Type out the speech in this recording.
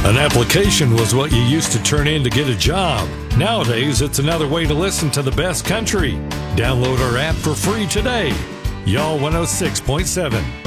An application was what you used to turn in to get a job. Nowadays, it's another way to listen to the best country. Download our app for free today. Y'all 106.7.